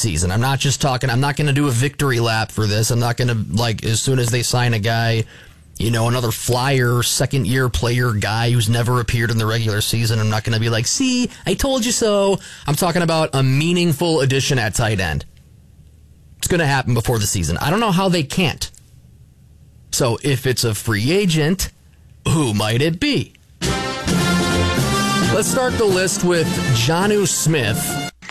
season. I'm not going to do a victory lap for this. I'm not going to, as soon as they sign a guy, another flyer, second-year player guy who's never appeared in the regular season, I'm not going to be like, see, I told you so. I'm talking about a meaningful addition at tight end. It's going to happen before the season. I don't know how they can't. So if it's a free agent, who might it be? Let's start the list with Jonnu Smith.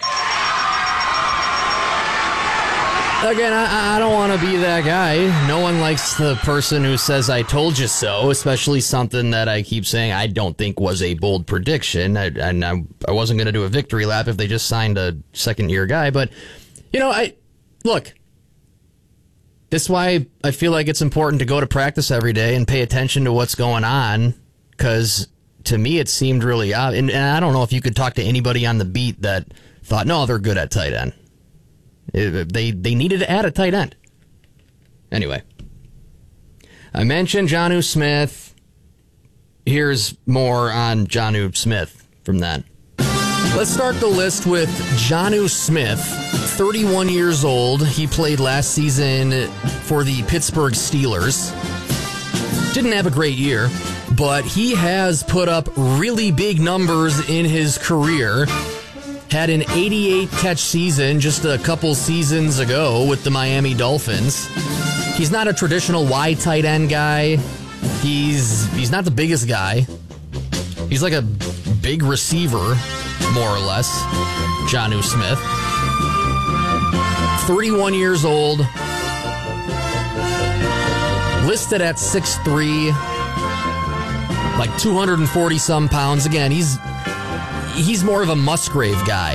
Again, I don't want to be that guy. No one likes the person who says, I told you so, especially something that I keep saying I don't think was a bold prediction. I wasn't going to do a victory lap if they just signed a second-year guy. But, look, this is why I feel like it's important to go to practice every day and pay attention to what's going on, because to me it seemed really odd. And I don't know if you could talk to anybody on the beat that thought, no, they're good at tight end. They needed to add a tight end. Anyway, I mentioned Jonnu Smith. Here's more on Jonnu Smith from that. Let's start the list with Jonnu Smith, 31 years old. He played last season for the Pittsburgh Steelers. Didn't have a great year, but he has put up really big numbers in his career. Had an 88-catch season just a couple seasons ago with the Miami Dolphins. He's not a traditional wide tight end guy. He's not the biggest guy. He's like a big receiver, more or less, Jonnu Smith. 31 years old. Listed at 6'3", like 240-some pounds. Again, he's more of a Musgrave guy.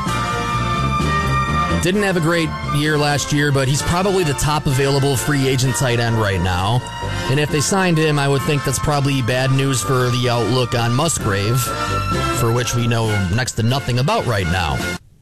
Didn't have a great year last year, but he's probably the top available free agent tight end right now. And if they signed him, I would think that's probably bad news for the outlook on Musgrave, for which we know next to nothing about right now.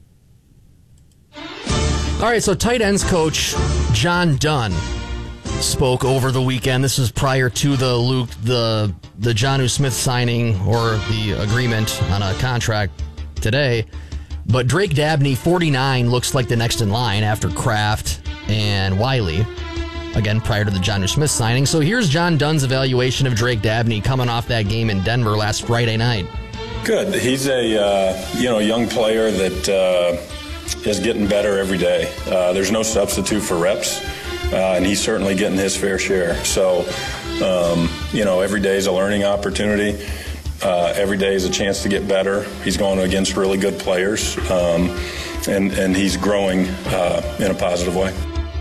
All right, so tight ends coach John Dunn spoke over the weekend. This is prior to the Jonnu Smith signing or the agreement on a contract today. But Drake Dabney, 49, looks like the next in line after Kraft and Wiley. Again, prior to the Jonnu Smith signing. So here's John Dunn's evaluation of Drake Dabney coming off that game in Denver last Friday night. Good. He's a young player that is getting better every day. There's no substitute for reps. And he's certainly getting his fair share. So, every day is a learning opportunity. Every day is a chance to get better. He's going against really good players, and he's growing in a positive way.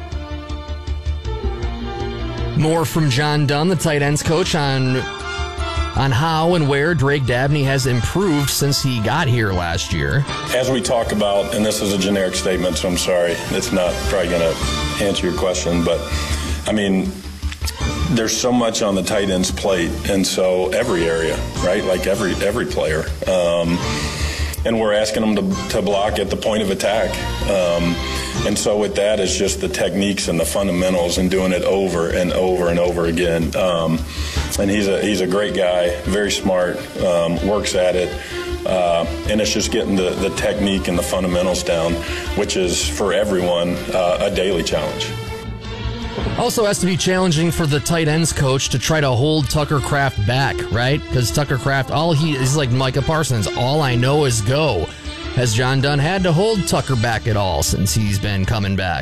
More from John Dunn, the tight ends coach, on how and where Drake Dabney has improved since he got here last year. As we talk about, and this is a generic statement, so I'm sorry, it's not probably going to answer your question, but I mean, there's so much on the tight end's plate, and so every area, right? Like every player, and we're asking them to block at the point of attack, and so with that is just the techniques and the fundamentals and doing it over and over and over again. And he's a great guy, very smart, works at it. And it's just getting the technique and the fundamentals down, which is, for everyone, a daily challenge. Also has to be challenging for the tight ends coach to try to hold Tucker Kraft back, right? Because Tucker Kraft, he's like Micah Parsons. All I know is go. Has John Dunn had to hold Tucker back at all since he's been coming back?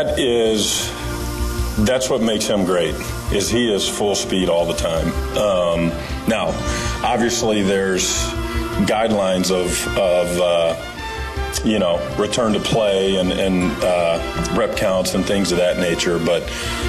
That's what makes him great, is he is full speed all the time. Now, obviously there's guidelines of return to play and rep counts and things of that nature, but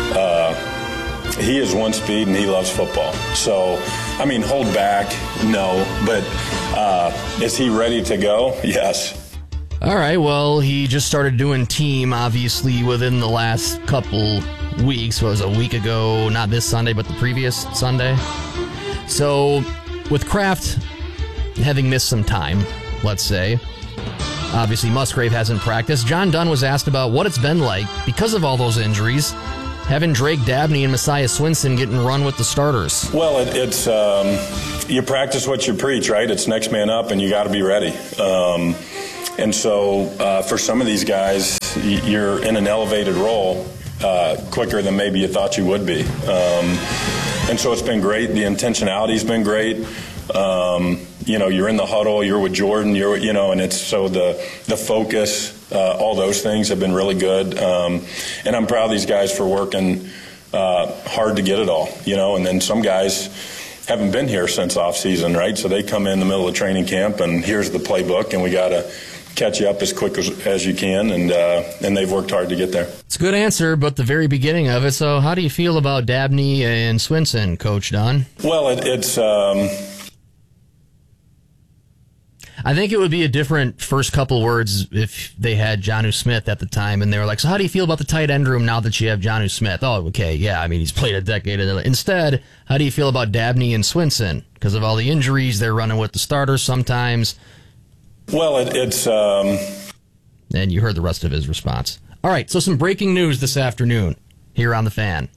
he is one speed and he loves football. So, I mean, hold back, no, but is he ready to go? Yes. All right, well, he just started doing team, obviously, within the last couple weeks. It was a week ago, not this Sunday, but the previous Sunday. So, with Kraft having missed some time, let's say, obviously Musgrave hasn't practiced, John Dunn was asked about what it's been like, because of all those injuries, having Drake Dabney and Messiah Swinson getting run with the starters. Well, it's you practice what you preach, right? It's next man up, and you got to be ready. And so for some of these guys, honest, you're in an elevated role quicker than maybe you thought you would be. And so it's been great. The intentionality's been great. You're in the huddle, you're with Jordan, and it's so the focus, all those things have been really good. And I'm proud of these guys for working hard to get it all, and then some guys haven't been here since off season, right? So they come in the middle of training camp and here's the playbook and we got to catch you up as quick as you can, and they've worked hard to get there. It's a good answer, but the very beginning of it. So how do you feel about Dabney and Swinson, Coach Don? Well, it's I think it would be a different first couple words if they had Jonnu Smith at the time, and they were like, so how do you feel about the tight end room now that you have Jonnu Smith? Oh, okay, yeah, I mean, he's played a decade. Instead, how do you feel about Dabney and Swinson? Because of all the injuries, they're running with the starters sometimes. Well, it's... And you heard the rest of his response. All right, so some breaking news this afternoon here on The Fan.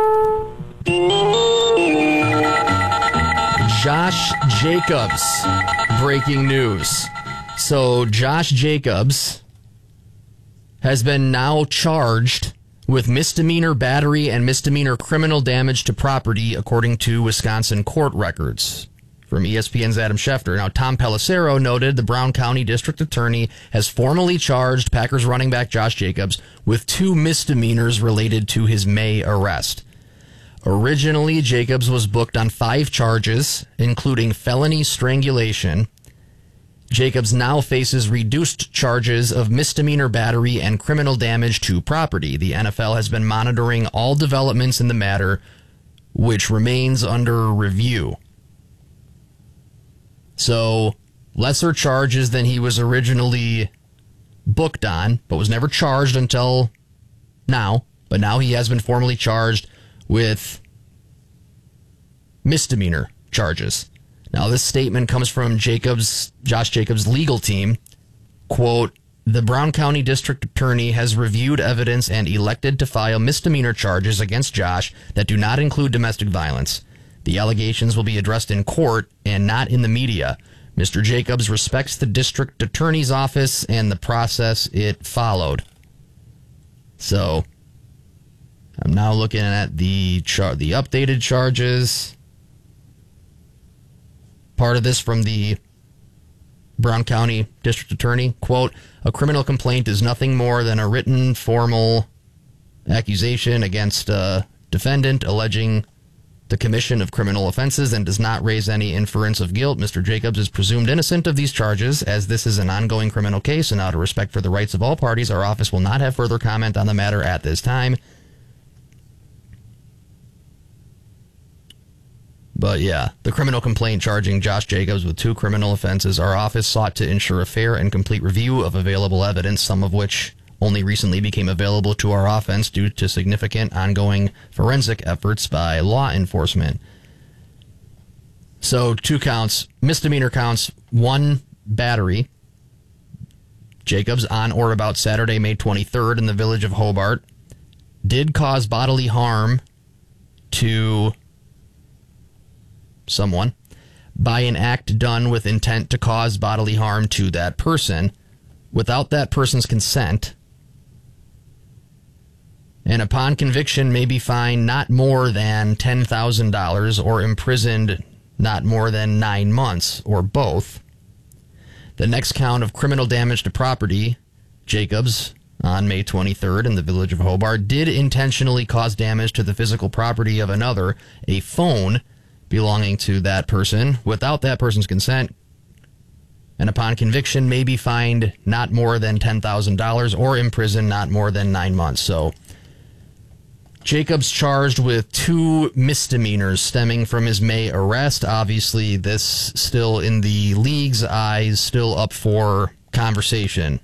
Josh Jacobs, breaking news. So Josh Jacobs has been now charged with misdemeanor battery and misdemeanor criminal damage to property, according to Wisconsin court records. From ESPN's Adam Schefter. Now, Tom Pelissero noted the Brown County District Attorney has formally charged Packers running back Josh Jacobs with 2 misdemeanors related to his May arrest. Originally, Jacobs was booked on 5 charges, including felony strangulation. Jacobs now faces reduced charges of misdemeanor battery and criminal damage to property. The NFL has been monitoring all developments in the matter, which remains under review. So, lesser charges than he was originally booked on, but was never charged until now. But now he has been formally charged with misdemeanor charges. Now, this statement comes from Josh Jacobs' legal team. Quote, the Brown County District Attorney has reviewed evidence and elected to file misdemeanor charges against Josh that do not include domestic violence. The allegations will be addressed in court and not in the media. Mr. Jacobs respects the district attorney's office and the process it followed. So, I'm now looking at the updated charges. Part of this from the Brown County District Attorney, quote, a criminal complaint is nothing more than a written formal accusation against a defendant alleging the commission of criminal offenses and does not raise any inference of guilt. Mr. Jacobs is presumed innocent of these charges. As this is an ongoing criminal case and out of respect for the rights of all parties, our office will not have further comment on the matter at this time. But yeah, the criminal complaint charging Josh Jacobs with 2 criminal offenses. Our office sought to ensure a fair and complete review of available evidence, some of which only recently became available to our offense due to significant ongoing forensic efforts by law enforcement. So 2 counts, misdemeanor counts, 1 battery. Jacobs, on or about Saturday, May 23rd in the village of Hobart, did cause bodily harm to someone by an act done with intent to cause bodily harm to that person without that person's consent, and upon conviction may be fined not more than $10,000 or imprisoned not more than 9 months, or both. The next count of criminal damage to property, Jacobs, on May 23rd in the village of Hobart, did intentionally cause damage to the physical property of another, a phone belonging to that person, without that person's consent, and upon conviction may be fined not more than $10,000 or imprisoned not more than 9 months. So, Jacobs charged with 2 misdemeanors stemming from his May arrest. Obviously, this still in the league's eyes, still up for conversation.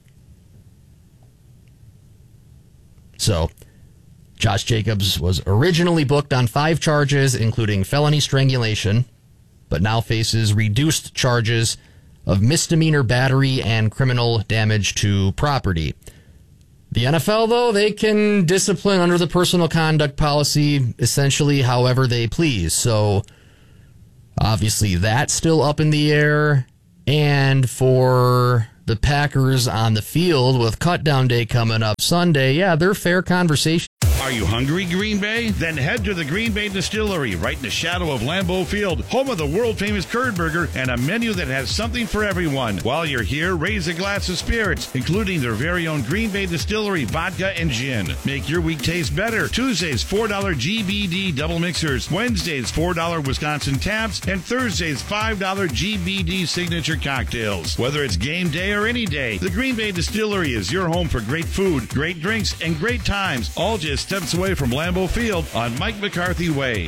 So, Josh Jacobs was originally booked on 5 charges, including felony strangulation, but now faces reduced charges of misdemeanor battery and criminal damage to property. The NFL, though, they can discipline under the personal conduct policy essentially however they please. So, obviously, that's still up in the air. And for the Packers on the field with cutdown day coming up Sunday, yeah, they're fair conversation. Are you hungry, Green Bay? Then head to the Green Bay Distillery, right in the shadow of Lambeau Field, home of the world-famous Curd Burger and a menu that has something for everyone. While you're here, raise a glass of spirits, including their very own Green Bay Distillery vodka and gin. Make your week taste better. Tuesdays, $4 GBD double mixers. Wednesdays, $4 Wisconsin taps. And Thursdays, $5 GBD signature cocktails. Whether it's game day or any day, the Green Bay Distillery is your home for great food, great drinks, and great times, all just steps away from Lambeau Field on Mike McCarthy Way.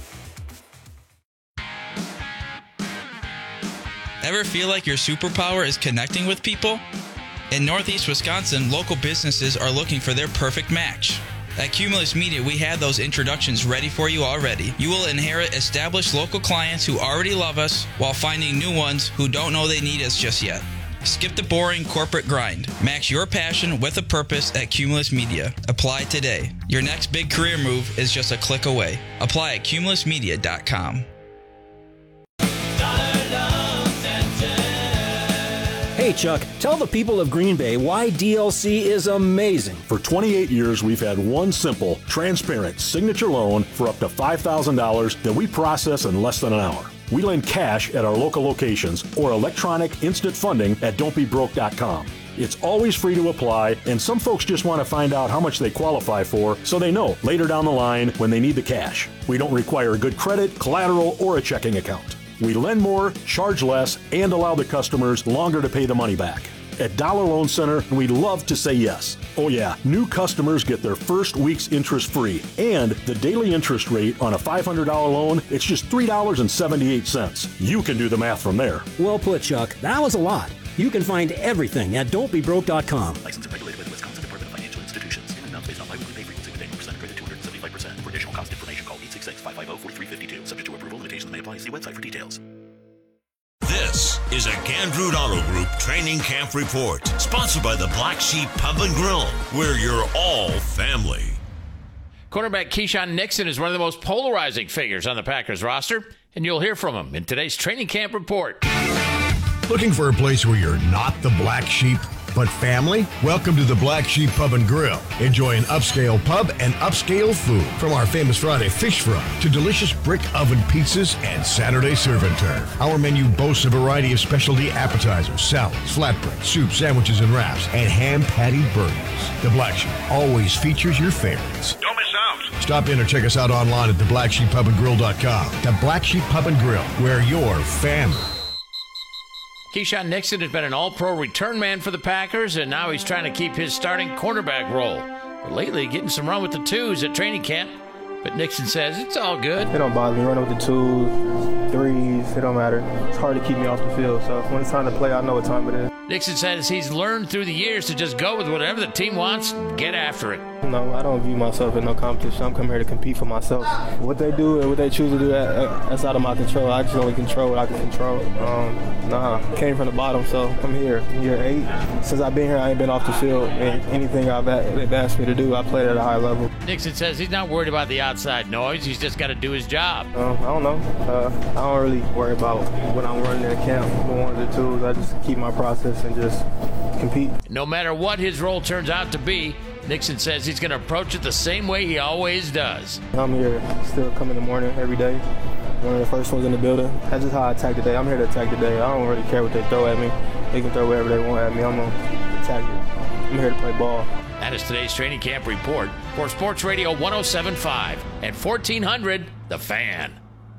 Ever feel like your superpower is connecting with people? In Northeast Wisconsin, local businesses are looking for their perfect match. At Cumulus Media, we have those introductions ready for you already. You will inherit established local clients who already love us while finding new ones who don't know they need us just yet. Skip the boring corporate grind. Match your passion with a purpose at Cumulus Media. Apply today. Your next big career move is just a click away. Apply at cumulusmedia.com. Hey Chuck, tell the people of Green Bay why DLC is amazing. For 28 years, we've had one simple, transparent signature loan for up to $5,000 that we process in less than an hour. We lend cash at our local locations or electronic instant funding at don'tbebroke.com. It's always free to apply, and some folks just want to find out how much they qualify for so they know later down the line when they need the cash. We don't require good credit, collateral, or a checking account. We lend more, charge less, and allow the customers longer to pay the money back. At Dollar Loan Center, we love to say yes. Oh yeah, new customers get their first week's interest free. And the daily interest rate on a $500 loan, it's just $3.78. You can do the math from there. Well put, Chuck. That was a lot. You can find everything at don'tbebroke.com. Licensed and regulated by the Wisconsin Department of Financial Institutions. In amounts based on biweekly pay frequency with annual percent credit 275%. For additional cost information, call 866-550-4352. Subject to approval, limitations may apply. See website for details. This is a Gandrud Auto Group Training Camp Report, sponsored by the Black Sheep Pub and Grill, where you're all family. Quarterback Keyshawn Nixon is one of the most polarizing figures on the Packers roster, and you'll hear from him in today's Training Camp Report. Looking for a place where you're not the black sheep, but family? Welcome to the Black Sheep Pub and Grill. Enjoy an upscale pub and upscale food. From our famous Friday fish fry to delicious brick oven pizzas and Saturday serve and turf. Our menu boasts a variety of specialty appetizers, salads, flatbread, soup, sandwiches, and wraps, and hand-patted burgers. The Black Sheep always features your favorites. Don't miss out. Stop in or check us out online at theblacksheeppubandgrill.com. The Black Sheep Pub and Grill, where you're family. Keyshawn Nixon has been an all-pro return man for the Packers, and now he's trying to keep his starting cornerback role. But lately, getting some run with the twos at training camp. But Nixon says it's all good. It don't bother me running with the twos, threes, it don't matter. It's hard to keep me off the field, so when it's time to play, I know what time it is. Nixon says he's learned through the years to just go with whatever the team wants and get after it. No, I don't view myself in no competition. I'm coming here to compete for myself. What they do and what they choose to do, that's out of my control. I just only control what I can control. Came from the bottom, so I'm here. Year 8. Since I've been here, I ain't been off the field. And anything they've asked me to do, I played at a high level. Nixon says he's not worried about the outside noise. He's just got to do his job. I don't know. I don't really worry about what I'm running in camp, one or the twos. I just keep my process and just compete. No matter what his role turns out to be, Nixon says he's going to approach it the same way he always does. I'm here, still come in the morning every day. One of the first ones in the building. That's just how I attack the day. I'm here to attack the day. I don't really care what they throw at me. They can throw whatever they want at me. I'm going to attack it. I'm here to play ball. That is today's Training Camp Report for Sports Radio 107.5 and 1400, The Fan.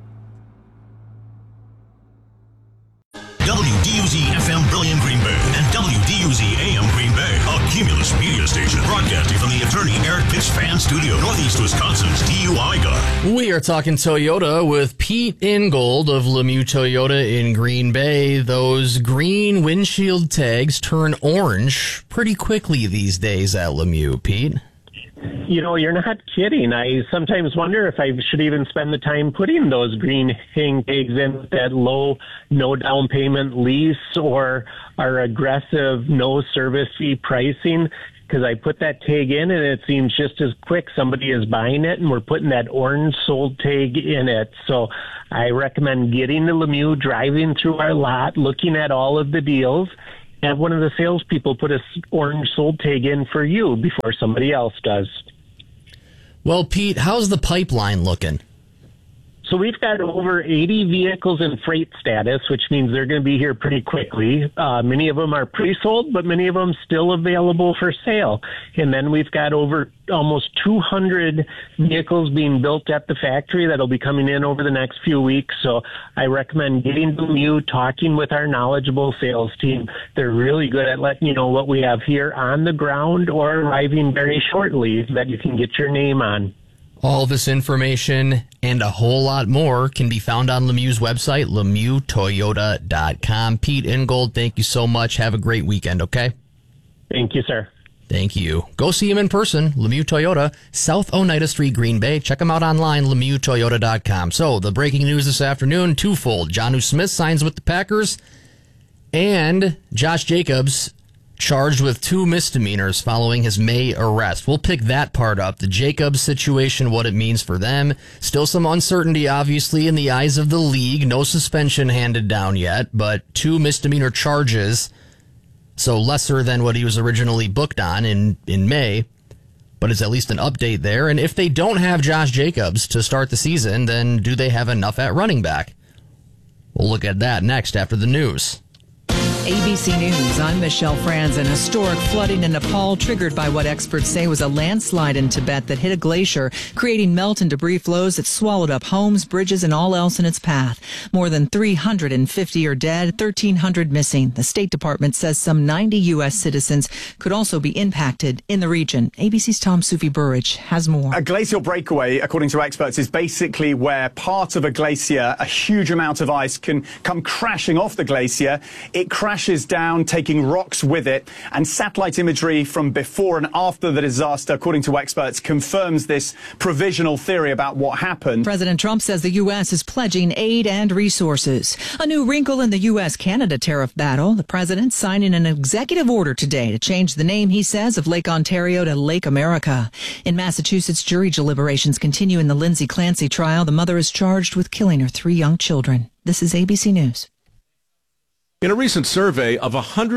WDUZ-FM Brilliant Green Bay and WDUZ-AM Green Bay, a Cumulus media station broadcasting from the Attorney Eric Pitts Fan Studio, Northeast Wisconsin's DUI guy. We are talking Toyota with Pete Ingold of Lemieux Toyota in Green Bay. Those green windshield tags turn orange pretty quickly these days at Lemieux, Pete. You know, you're not kidding. I sometimes wonder if I should even spend the time putting those green hang tags in with that low, no down payment lease or our aggressive no service fee pricing, because I put that tag in and it seems just as quick somebody is buying it and we're putting that orange sold tag in it. So I recommend getting to Lemieux, driving through our lot, looking at all of the deals, have one of the salespeople put a orange sold tag in for you before somebody else does. Well, Pete, how's the pipeline looking? So we've got over 80 vehicles in freight status, which means they're going to be here pretty quickly. Many of them are pre-sold, but many of them still available for sale. And then we've got over almost 200 vehicles being built at the factory that'll be coming in over the next few weeks. So I recommend getting to Lemieux, talking with our knowledgeable sales team. They're really good at letting you know what we have here on the ground or arriving very shortly that you can get your name on. All this information and a whole lot more can be found on Lemieux's website, LemieuxToyota.com. Pete Ingold, thank you so much. Have a great weekend, okay? Thank you, sir. Thank you. Go see him in person, Lemieux Toyota, South Oneida Street, Green Bay. Check him out online, LemieuxToyota.com. So, the breaking news this afternoon, twofold. Jonnu Smith signs with the Packers, and Josh Jacobs charged with 2 misdemeanors following his May arrest. We'll pick that part up. The Jacobs situation, what it means for them. Still some uncertainty, obviously, in the eyes of the league. No suspension handed down yet, but 2 misdemeanor charges. So lesser than what he was originally booked on in May. But it's at least an update there. And if they don't have Josh Jacobs to start the season, then do they have enough at running back? We'll look at that next after the news. ABC News, I'm Michelle Franzen. Historic flooding in Nepal triggered by what experts say was a landslide in Tibet that hit a glacier, creating melt and debris flows that swallowed up homes, bridges, and all else in its path. More than 350 are dead, 1,300 missing. The State Department says some 90 U.S. citizens could also be impacted in the region. ABC's Tom Sufi-Burridge has more. A glacial breakaway, according to experts, is basically where part of a glacier, a huge amount of ice, can come crashing off the glacier. It crashes down, taking rocks with it, and satellite imagery from before and after the disaster, according to experts, confirms this provisional theory about what happened. President Trump says the U.S. is pledging aid and resources. A new wrinkle in the U.S.-Canada tariff battle. The president signing an executive order today to change the name, he says, of Lake Ontario to Lake America. In Massachusetts, jury deliberations continue in the Lindsay Clancy trial. The mother is charged with killing her 3 young children. This is ABC News. In a recent survey of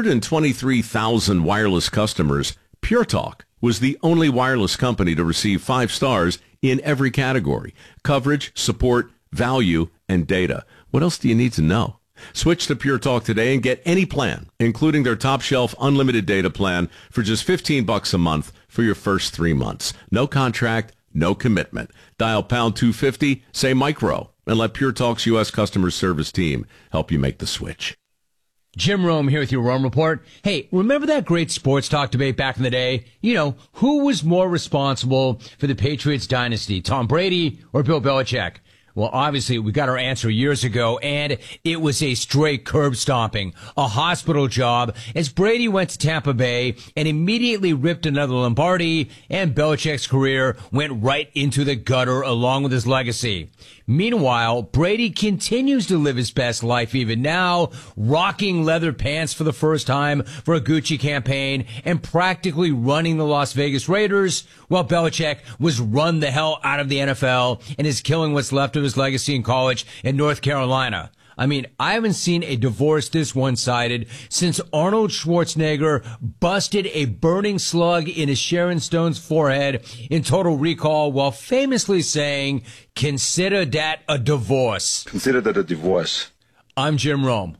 123,000 wireless customers, Pure Talk was the only wireless company to receive 5 stars in every category: coverage, support, value, and data. What else do you need to know? Switch to Pure Talk today and get any plan, including their top shelf unlimited data plan, for just $15 a month for your first 3 months. No contract, no commitment. Dial pound 250, say micro, and let Pure Talk's U.S. customer service team help you make the switch. Jim Rome here with your Rome Report. Hey, remember that great sports talk debate back in the day? You know, who was more responsible for the Patriots dynasty, Tom Brady or Bill Belichick? Well, obviously, we got our answer years ago, and it was a straight curb stomping, a hospital job, as Brady went to Tampa Bay and immediately ripped another Lombardi, and Belichick's career went right into the gutter along with his legacy. Meanwhile, Brady continues to live his best life even now, rocking leather pants for the first time for a Gucci campaign and practically running the Las Vegas Raiders, while Belichick was run the hell out of the NFL and is killing what's left of his legacy in college in North Carolina. I mean, I haven't seen a divorce this one-sided since Arnold Schwarzenegger busted a burning slug into Sharon Stone's forehead in Total Recall while famously saying, "Consider that a divorce." Consider that a divorce. I'm Jim Rome.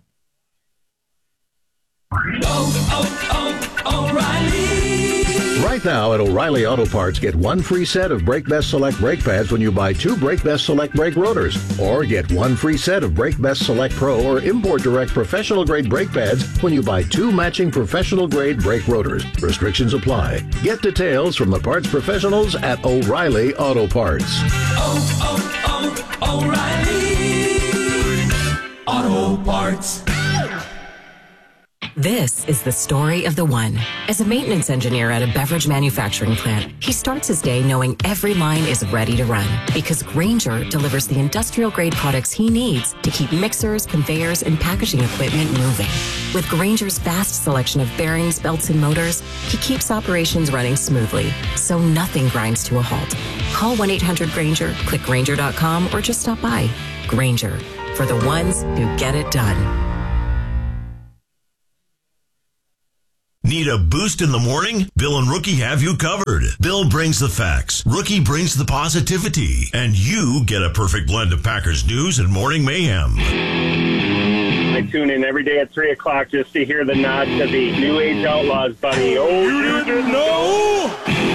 O'Reilly. Right now at O'Reilly Auto Parts, get 1 free set of Brake Best Select brake pads when you buy 2 Brake Best Select brake rotors. Or get 1 free set of Brake Best Select Pro or Import Direct professional grade brake pads when you buy 2 matching professional grade brake rotors. Restrictions apply. Get details from the parts professionals at O'Reilly Auto Parts. O'Reilly Auto Parts. This is the story of the one. As a maintenance engineer at a beverage manufacturing plant, he starts his day knowing every line is ready to run because Grainger delivers the industrial-grade products he needs to keep mixers, conveyors, and packaging equipment moving. With Grainger's vast selection of bearings, belts, and motors, he keeps operations running smoothly, so nothing grinds to a halt. Call 1-800-GRAINGER, click Grainger.com, or just stop by. Grainger, for the ones who get it done. Need a boost in the morning? Bill and Rookie have you covered. Bill brings the facts, Rookie brings the positivity, and you get a perfect blend of Packers news and morning mayhem. I tune in every day at 3 o'clock just to hear the nod to the New Age Outlaws, buddy. Oh, you didn't know?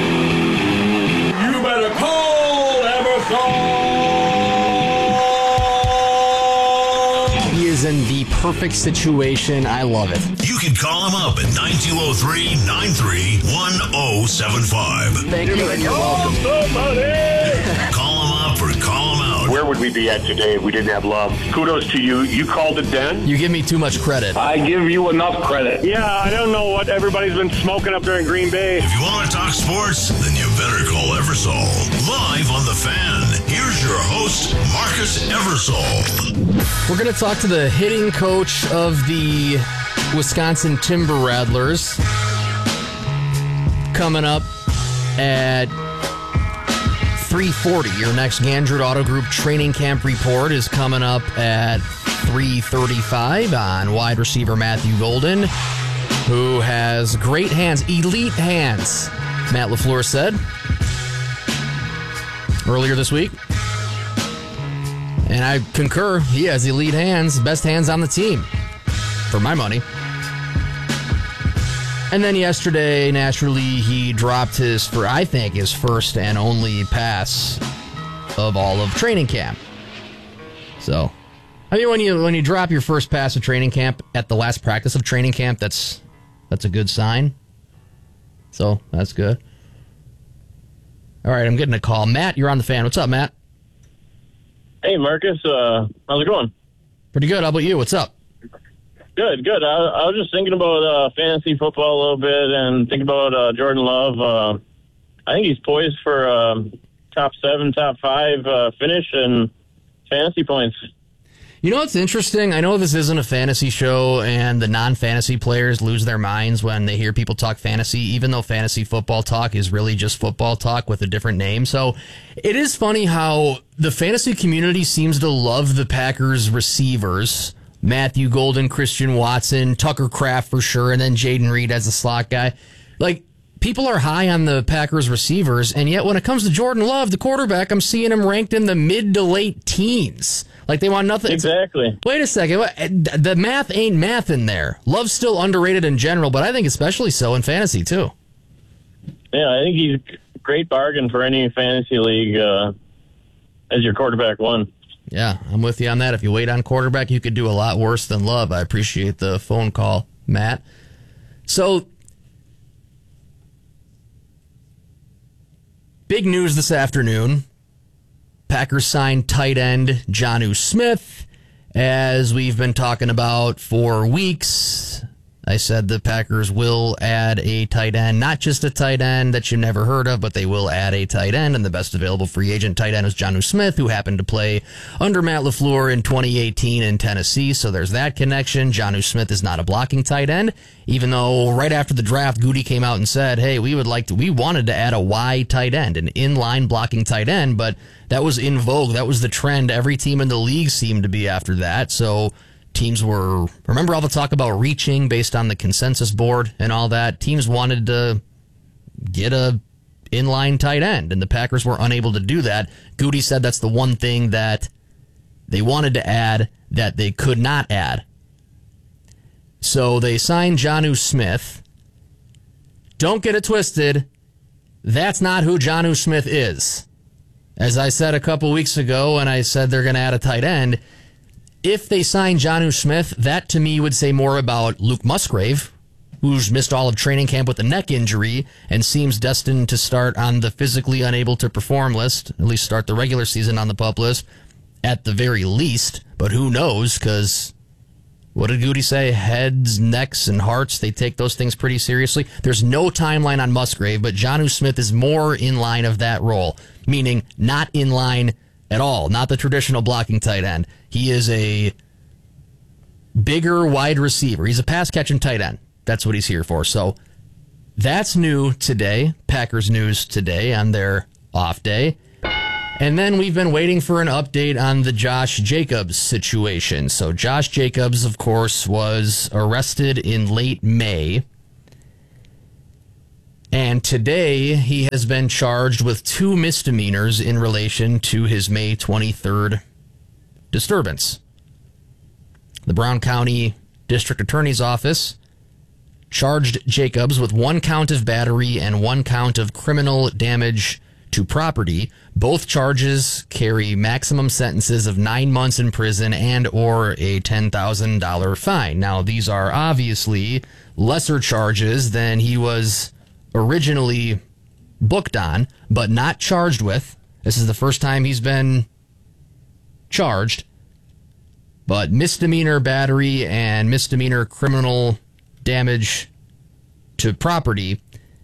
You better call Eversole. He is in the perfect situation. I love it. You can call him up at 9203-931075. Thank you, and you're welcome. Call him up or call him out. Where would we be at today if we didn't have love? Kudos to you. You called it then. You give me too much credit. I give you enough credit. Yeah, I don't know what everybody's been smoking up there in Green Bay. If you want to talk sports, then you better call Eversole. Live on The Fan, here's your host, Marcus Eversole. We're going to talk to the hitting coach of the Wisconsin Timber Rattlers coming up at 3:40. Your next Gandred Auto Group training camp report is coming up at 3:35 on wide receiver Matthew Golden, who has great hands, elite hands, Matt LaFleur said earlier this week. And I concur, he has elite hands, best hands on the team, for my money. And then yesterday, naturally, he dropped his first and only pass of all of training camp. So, I mean, when you drop your first pass of training camp at the last practice of training camp, that's a good sign. So, that's good. All right, I'm getting a call. Matt, you're on The Fan. What's up, Matt? Hey, Marcus. How's it going? Pretty good. How about you? What's up? Good. I was just thinking about fantasy football a little bit and thinking about Jordan Love. I think he's poised for top 7, top 5 finish in fantasy points. You know what's interesting? I know this isn't a fantasy show, and the non-fantasy players lose their minds when they hear people talk fantasy, even though fantasy football talk is really just football talk with a different name. So it is funny how the fantasy community seems to love the Packers receivers. Matthew Golden, Christian Watson, Tucker Kraft for sure, and then Jaden Reed as a slot guy. Like, people are high on the Packers receivers, and yet when it comes to Jordan Love, the quarterback, I'm seeing him ranked in the mid to late teens. Like, they want nothing. Exactly. Wait a second. The math ain't math in there. Love's still underrated in general, but I think especially so in fantasy, too. Yeah, I think he's a great bargain for any fantasy league as your quarterback one. Yeah, I'm with you on that. If you wait on quarterback, you could do a lot worse than Love. I appreciate the phone call, Matt. So, big news this afternoon. Packers signed tight end Jonnu Smith. As we've been talking about for weeks, I said the Packers will add a tight end, not just a tight end that you never heard of, but they will add a tight end, and the best available free agent tight end is Jonnu Smith, who happened to play under Matt LaFleur in 2018 in Tennessee, so there's that connection. Jonnu Smith is not a blocking tight end, even though right after the draft, Goody came out and said, hey, we wanted to add a Y tight end, an inline blocking tight end, but that was in vogue. That was the trend. Every team in the league seemed to be after that, so teams were, remember all the talk about reaching based on the consensus board and all that? Teams wanted to get a inline tight end, and the Packers were unable to do that. Goody said that's the one thing that they wanted to add that they could not add. So they signed Jonnu Smith. Don't get it twisted. That's not who Jonnu Smith is. As I said a couple weeks ago, and I said they're going to add a tight end, if they sign Jonnu Smith, that to me would say more about Luke Musgrave, who's missed all of training camp with a neck injury and seems destined to start on the physically unable to perform list, at least start the regular season on the PUP list, at the very least. But who knows, because what did Goody say? Heads, necks, and hearts, they take those things pretty seriously. There's no timeline on Musgrave, but Jonnu Smith is more in line of that role, meaning not in line at all, not the traditional blocking tight end. He is a bigger wide receiver. He's a pass-catching tight end. That's what he's here for. So that's new today. Packers news today on their off day. And then we've been waiting for an update on the Josh Jacobs situation. So Josh Jacobs, of course, was arrested in late May And today, he has been charged with 2 misdemeanors in relation to his May 23rd disturbance. The Brown County District Attorney's Office charged Jacobs with 1 count of battery and 1 count of criminal damage to property. Both charges carry maximum sentences of 9 months in prison and or a $10,000 fine. Now, these are obviously lesser charges than he was originally booked on, but not charged with. This is the first time he's been charged. But misdemeanor battery and misdemeanor criminal damage to property,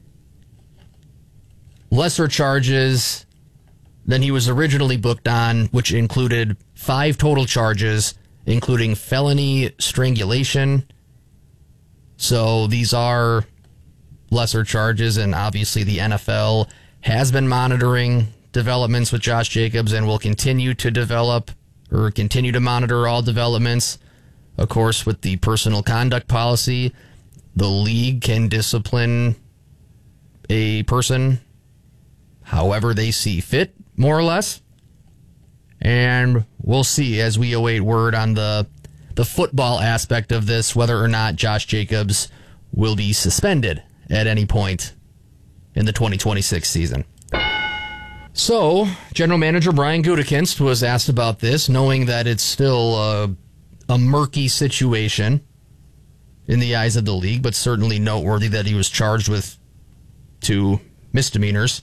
lesser charges than he was originally booked on, which included 5 total charges, including felony strangulation. So these are lesser charges, and obviously the NFL has been monitoring developments with Josh Jacobs and will continue to monitor all developments. Of course, with the personal conduct policy, the league can discipline a person however they see fit, more or less. And we'll see as we await word on the football aspect of this, whether or not Josh Jacobs will be suspended at any point in the 2026 season. So, General Manager Brian Gutekunst was asked about this, knowing that it's still a murky situation in the eyes of the league, but certainly noteworthy that he was charged with 2 misdemeanors.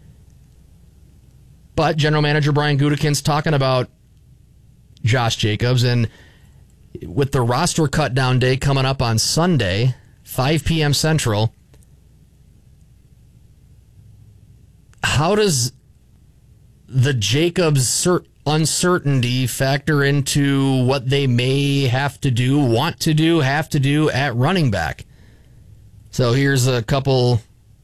But General Manager Brian Gutekunst talking about Josh Jacobs, and with the roster cut down day coming up on Sunday, 5 p.m. Central, how does the Jacobs uncertainty factor into what they may have to do, have to do at running back? So here's a couple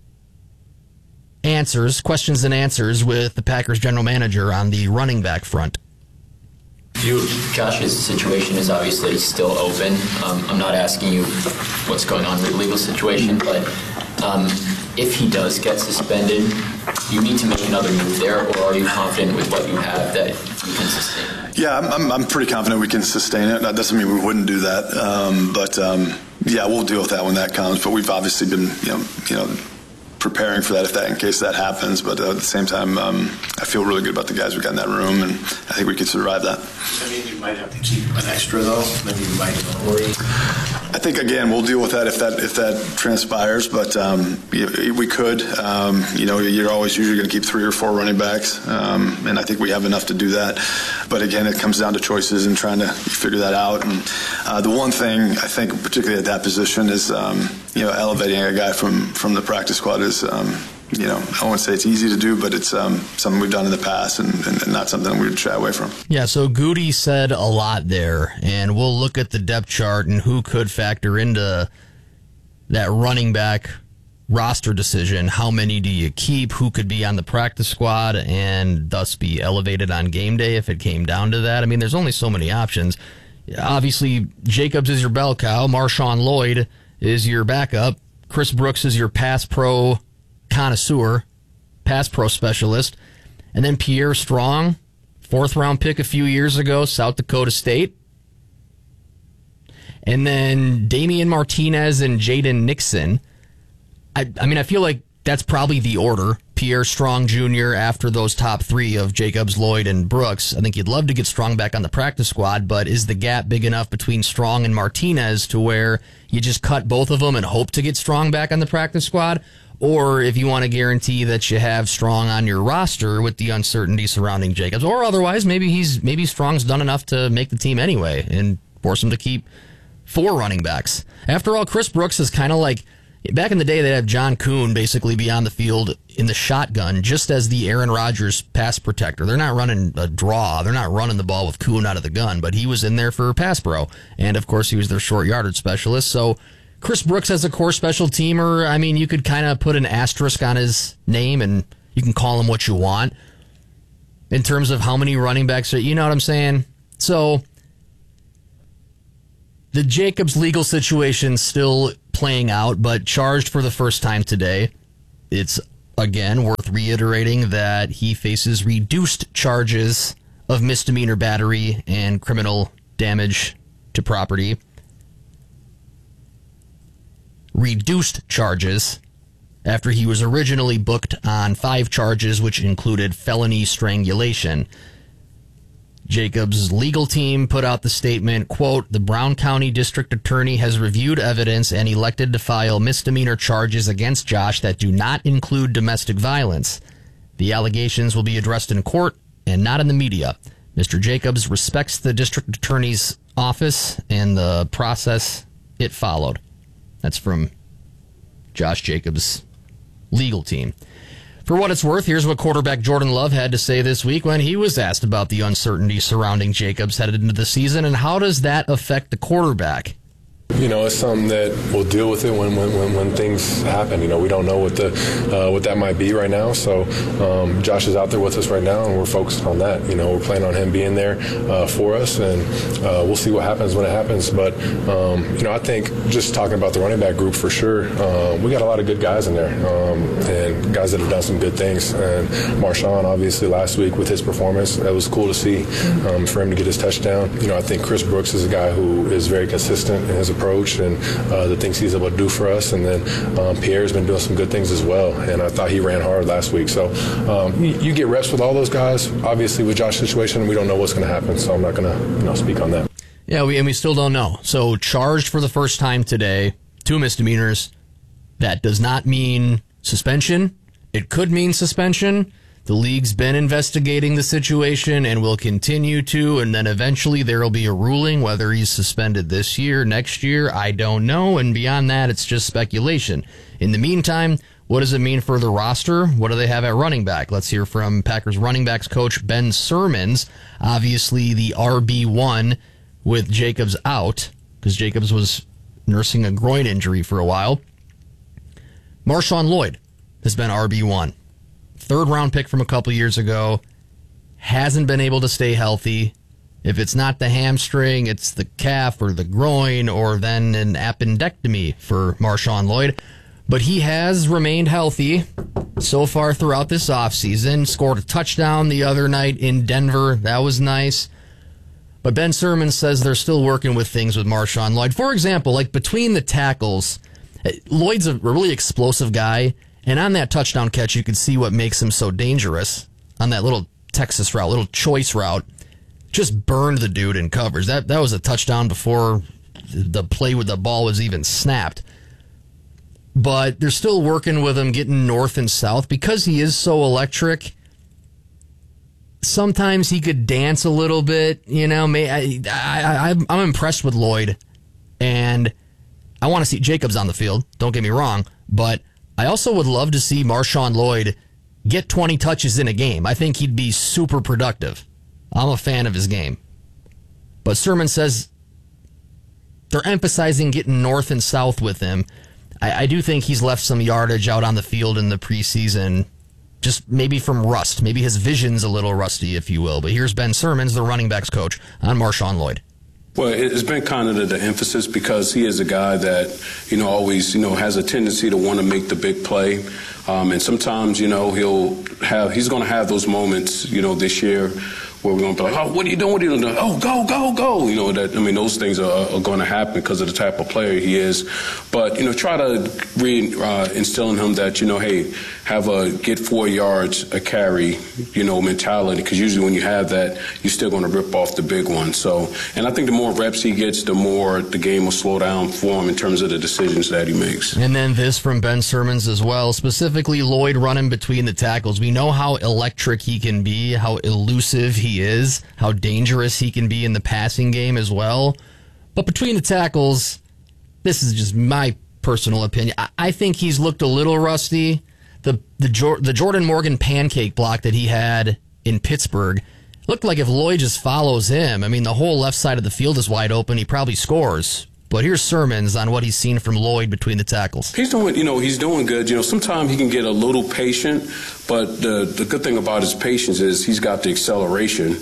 questions and answers with the Packers general manager on the running back front. Josh's situation is obviously still open. I'm not asking you what's going on with the legal situation, but if he does get suspended, do you need to make another move there, or are you confident with what you have that you can sustain it? Yeah, I'm pretty confident we can sustain it. That doesn't mean we wouldn't do that, yeah, we'll deal with that when that comes. But we've obviously been, preparing for that in case that happens. But at the same time, I feel really good about the guys we got in that room, and I think we could survive that. I mean, you might have to keep an extra though. Maybe you might not worry. I think again we'll deal with that if that transpires. But we could. You're always usually going to keep 3 or 4 running backs, and I think we have enough to do that. But again, it comes down to choices and trying to figure that out. And the one thing I think, particularly at that position, is elevating a guy from the practice squad is. I won't say it's easy to do, but it's something we've done in the past and not something we would shy away from. Yeah, so Goody said a lot there, and we'll look at the depth chart and who could factor into that running back roster decision. How many do you keep? Who could be on the practice squad and thus be elevated on game day if it came down to that? I mean, there's only so many options. Obviously, Jacobs is your bell cow. Marshawn Lloyd is your backup. Chris Brooks is your pass pro connoisseur, pass pro specialist. And then Pierre Strong, 4th round pick a few years ago, South Dakota State. And then Damian Martinez and Jaden Nixon. I feel like that's probably the order. Pierre Strong Jr. after those top 3 of Jacobs, Lloyd, and Brooks. I think you'd love to get Strong back on the practice squad, but is the gap big enough between Strong and Martinez to where you just cut both of them and hope to get Strong back on the practice squad? Or if you want to guarantee that you have Strong on your roster with the uncertainty surrounding Jacobs, or otherwise maybe Strong's done enough to make the team anyway and force him to keep 4 running backs. After all, Chris Brooks is kind of like, back in the day, they'd have John Kuhn basically be on the field in the shotgun just as the Aaron Rodgers pass protector. They're not running a draw. They're not running the ball with Kuhn out of the gun, but he was in there for pass pro. And, of course, he was their short yardage specialist. So Chris Brooks as a core special teamer, I mean, you could kind of put an asterisk on his name and you can call him what you want in terms of how many running backs are, you know what I'm saying? So the Jacobs legal situation still playing out, but charged for the first time today. It's, again, worth reiterating that he faces reduced charges of misdemeanor battery and criminal damage to property. Reduced charges after he was originally booked on 5 charges, which included felony strangulation. Jacobs' legal team put out the statement, quote, "The Brown County District Attorney has reviewed evidence and elected to file misdemeanor charges against Josh that do not include domestic violence. The allegations will be addressed in court and not in the media. Mr. Jacobs respects the District Attorney's office and the process it followed." That's from Josh Jacobs' legal team. For what it's worth, here's what quarterback Jordan Love had to say this week when he was asked about the uncertainty surrounding Jacobs headed into the season, and how does that affect the quarterback? You know, it's something that we'll deal with it when things happen. You know, we don't know what that might be right now. So Josh is out there with us right now, and we're focused on that. You know, we're planning on him being there for us, and we'll see what happens when it happens. But you know, I think just talking about the running back group for sure, we got a lot of good guys in there, and guys that have done some good things. And Marshawn, obviously, last week with his performance, that was cool to see for him to get his touchdown. You know, I think Chris Brooks is a guy who is very consistent in his approach and the things he's able to do for us. And then Pierre's been doing some good things as well, and I thought he ran hard last week. So you get reps with all those guys. Obviously, with Josh's situation, we don't know what's going to happen, so I'm not going to speak on that. Yeah, we still don't know. So charged for the first time today, 2 misdemeanors. That does not mean suspension. It could mean suspension. The league's been investigating the situation and will continue to, and then eventually there will be a ruling whether he's suspended this year, next year, I don't know, and beyond that, it's just speculation. In the meantime, what does it mean for the roster? What do they have at running back? Let's hear from Packers running backs coach Ben Sermons, obviously the RB1 with Jacobs out, because Jacobs was nursing a groin injury for a while. Marshawn Lloyd has been RB1. 3rd-round pick from a couple years ago, hasn't been able to stay healthy. If it's not the hamstring, it's the calf or the groin, or then an appendectomy for Marshawn Lloyd. But he has remained healthy so far throughout this offseason. Scored a touchdown the other night in Denver. That was nice. But Ben Sermons says they're still working with things with Marshawn Lloyd. For example, like between the tackles, Lloyd's a really explosive guy. And on that touchdown catch, you could see what makes him so dangerous. On that little Texas route, little choice route, just burned the dude in coverage. That was a touchdown before the play with the ball was even snapped. But they're still working with him, getting north and south. Because he is so electric, sometimes he could dance a little bit. You know, I'm impressed with Lloyd. And I want to see Jacobs on the field, don't get me wrong, but I also would love to see Marshawn Lloyd get 20 touches in a game. I think he'd be super productive. I'm a fan of his game. But Sermon says they're emphasizing getting north and south with him. I do think he's left some yardage out on the field in the preseason, just maybe from rust. Maybe his vision's a little rusty, if you will. But here's Ben Sermons, the running backs coach, on Marshawn Lloyd. Well, it's been kind of the emphasis because he is a guy that, always, has a tendency to want to make the big play. And sometimes, he's going to have those moments, this year where we're going to be like, oh, what are you doing? What are you doing? Oh, go, go, go. Those things are going to happen because of the type of player he is. But, try to instill in him that, hey, have a get 4 yards a carry, mentality. Because usually when you have that, you're still going to rip off the big one. So, and I think the more reps he gets, the more the game will slow down for him in terms of the decisions that he makes. And then this from Ben Sermons as well, specifically Lloyd running between the tackles. We know how electric he can be, how elusive he is, how dangerous he can be in the passing game as well. But between the tackles, this is just my personal opinion. I think he's looked a little rusty. The Jordan Morgan pancake block that he had in Pittsburgh looked like if Lloyd just follows him, the whole left side of the field is wide open, he probably scores. But here's Sermons on what he's seen from Lloyd between the tackles. He's doing good. Sometimes he can get a little patient, but the good thing about his patience is he's got the acceleration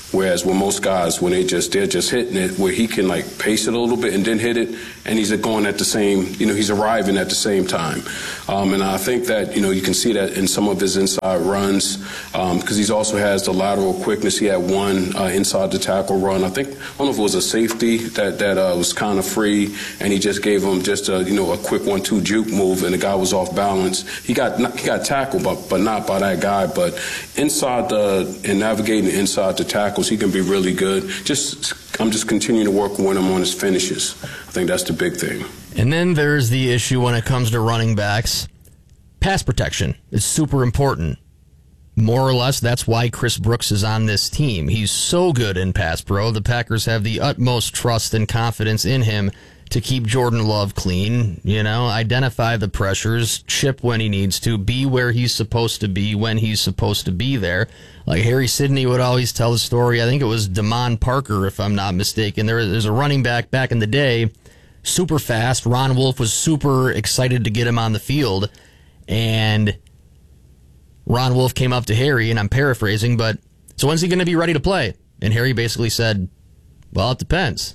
Whereas with most guys, when they're just hitting it, where he can like pace it a little bit and then hit it, and he's going at the same, he's arriving at the same time. And I think that, you can see that in some of his inside runs, because he also has the lateral quickness. He had one inside the tackle run. I don't know if it was a safety that was kind of free, and he just gave him just a quick 1-2 juke move, and the guy was off balance. He got tackled, but not by that guy. But inside and navigating inside the tackles, he can be really good. I'm just continuing to work with him on his finishes. I think that's the big thing. And then there's the issue when it comes to running backs. Pass protection is super important. More or less, that's why Chris Brooks is on this team. He's so good in pass pro. The Packers have the utmost trust and confidence in him to keep Jordan Love clean, identify the pressures, chip when he needs to, be where he's supposed to be when he's supposed to be there. Like Harry Sidney would always tell the story. I think it was Damon Parker, if I'm not mistaken. There's a running back in the day, super fast. Ron Wolf was super excited to get him on the field, and Ron Wolf came up to Harry, and I'm paraphrasing, but so when's he going to be ready to play? And Harry basically said, well, it depends.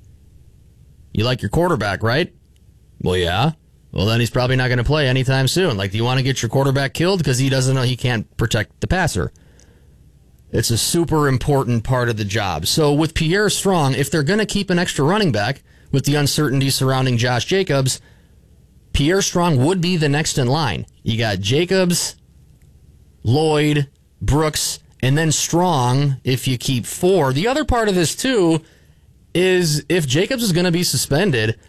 You like your quarterback, right? Well, yeah. Well, then he's probably not going to play anytime soon. Like, do you want to get your quarterback killed because he doesn't know he can't protect the passer? It's a super important part of the job. So with Pierre Strong, if they're going to keep an extra running back with the uncertainty surrounding Josh Jacobs, Pierre Strong would be the next in line. You got Jacobs, Lloyd, Brooks, and then Strong if you keep 4. The other part of this, too, is if Jacobs is going to be suspended,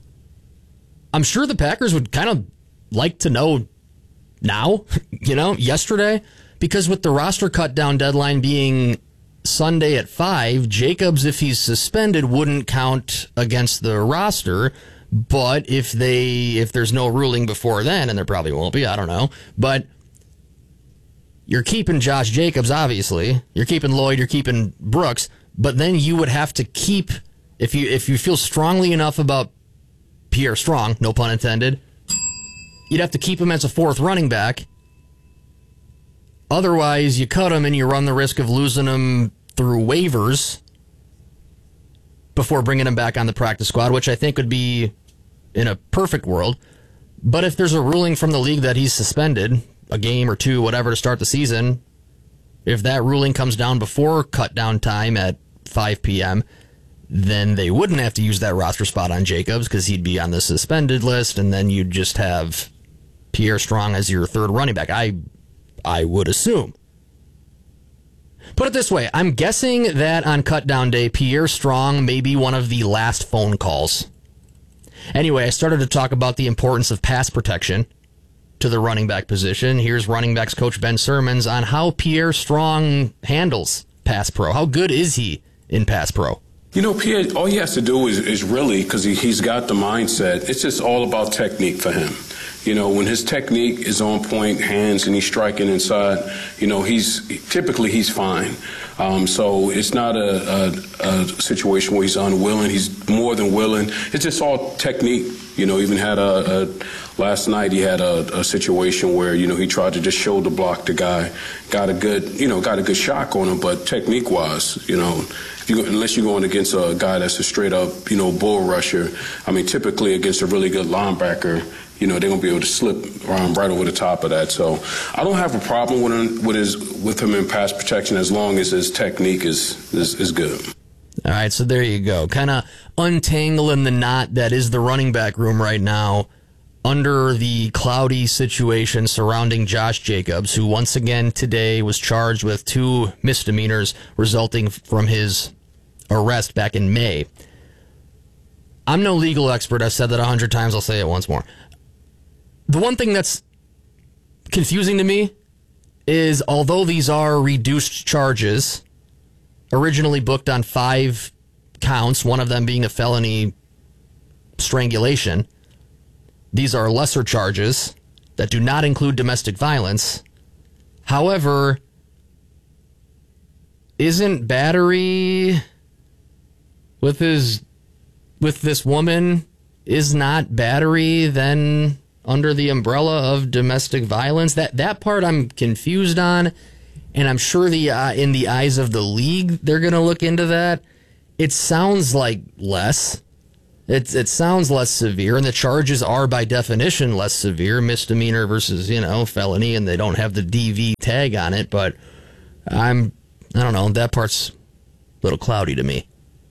I'm sure the Packers would kind of like to know now, yesterday, because with the roster cut down deadline being Sunday at 5, Jacobs, if he's suspended, wouldn't count against the roster. But if there's no ruling before then, and there probably won't be, I don't know, but you're keeping Josh Jacobs, obviously. You're keeping Lloyd, you're keeping Brooks. But then you would have to keep, if you feel strongly enough about Pierre Strong, no pun intended, you'd have to keep him as a 4th running back. Otherwise, you cut him and you run the risk of losing him through waivers before bringing him back on the practice squad, which I think would be in a perfect world. But if there's a ruling from the league that he's suspended, a game or 2, whatever, to start the season, if that ruling comes down before cut down time at 5 p.m., then they wouldn't have to use that roster spot on Jacobs because he'd be on the suspended list, and then you'd just have Pierre Strong as your 3rd running back. I would assume. Put it this way, I'm guessing that on cut down day, Pierre Strong may be one of the last phone calls. Anyway, I started to talk about the importance of pass protection to the running back position. Here's running backs coach Ben Sermons on how Pierre Strong handles pass pro. How good is he in pass pro? Pierre, all he has to do is really, because he's got the mindset, it's just all about technique for him. When his technique is on point, hands, and he's striking inside, he's fine. So it's not a situation where he's unwilling. He's more than willing. It's just all technique. Even had last night he had a situation where, he tried to just shoulder block the guy, got a good shock on him, but technique wise, unless you're going against a guy that's a straight up, bull rusher, typically against a really good linebacker, they're going to be able to slip right over the top of that. So I don't have a problem with him in pass protection as long as his technique is good. All right, so there you go. Kind of untangling the knot that is the running back room right now under the cloudy situation surrounding Josh Jacobs, who once again today was charged with 2 misdemeanors resulting from his arrest back in May. I'm no legal expert. I've said that 100 times. I'll say it once more. The one thing that's confusing to me is, although these are reduced charges, originally booked on 5 counts, one of them being a felony strangulation, these are lesser charges that do not include domestic violence. However, isn't battery with this woman, is not battery then under the umbrella of domestic violence? That part I'm confused on. and I'm sure in the eyes of the league, they're going to look into that. It sounds like less. It sounds less severe, and the charges are by definition less severe, misdemeanor versus, felony, and they don't have the DV tag on it, but I don't know, that part's a little cloudy to me.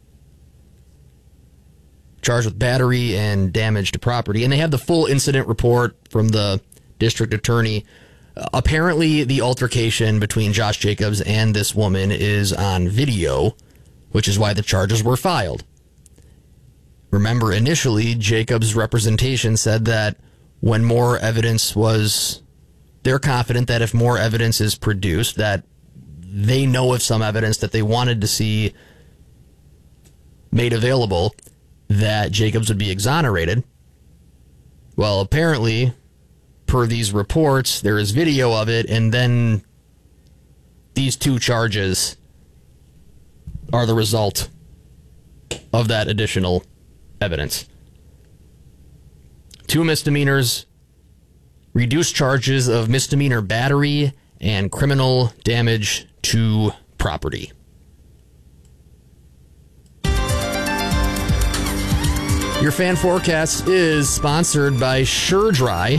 Charged with battery and damage to property, and they have the full incident report from the district attorney. Apparently, the altercation between Josh Jacobs and this woman is on video, which is why the charges were filed. Remember, initially, Jacobs' representation said that when more evidence they're confident that if more evidence is produced, that they know of some evidence that they wanted to see made available, that Jacobs would be exonerated. Well, apparently, per these reports, there is video of it, and then these two charges are the result of that additional evidence. 2 misdemeanors, reduced charges of misdemeanor battery and criminal damage to property. Your fan forecast is sponsored by SureDry.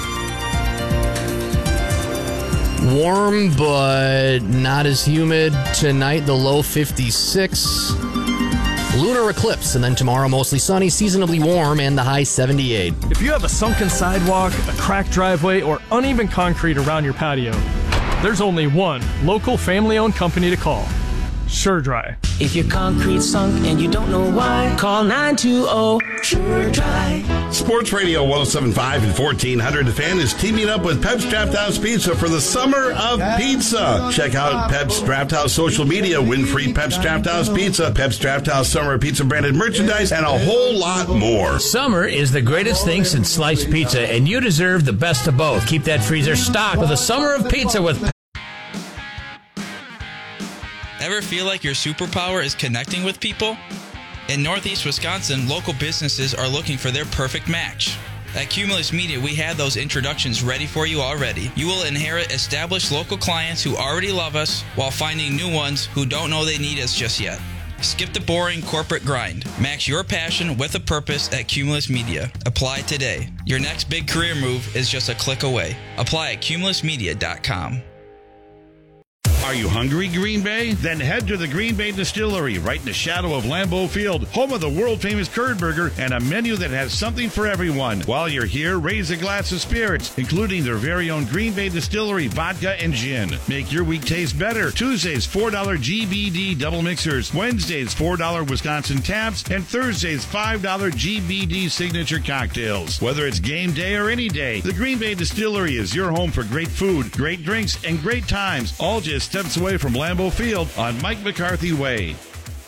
Warm, but not as humid. Tonight, the low 56. Lunar eclipse, and then tomorrow mostly sunny, seasonably warm, and the high 78. If you have a sunken sidewalk, a cracked driveway, or uneven concrete around your patio, there's only one local family-owned company to call. SureDry. If your concrete's sunk and you don't know why, call 920-SureDry. Sports Radio 107.5 and 1400 The Fan is teaming up with Pep's Draft House Pizza for the Summer of Pizza. Check out Pep's Draft House social media, win free Pep's Draft House Pizza, Pep's Draft House Summer Pizza branded merchandise, and a whole lot more. Summer is the greatest thing since sliced pizza, and you deserve the best of both. Keep that freezer stocked for the Summer of Pizza with Ever feel like your superpower is connecting with people? In Northeast Wisconsin, local businesses are looking for their perfect match. At Cumulus Media, we have those introductions ready for you already. You will inherit established local clients who already love us while finding new ones who don't know they need us just yet. Skip the boring corporate grind. Match your passion with a purpose at Cumulus Media. Apply today. Your next big career move is just a click away. Apply at cumulusmedia.com. Are you hungry, Green Bay? Then head to the Green Bay Distillery, right in the shadow of Lambeau Field, home of the world-famous curd burger and a menu that has something for everyone. While you're here, raise a glass of spirits, including their very own Green Bay Distillery vodka and gin. Make your week taste better. Tuesdays, $4 GBD double mixers. Wednesdays, $4 Wisconsin taps. And Thursdays, $5 GBD signature cocktails. Whether it's game day or any day, the Green Bay Distillery is your home for great food, great drinks, and great times, all just steps away from Lambeau Field on Mike McCarthy Way.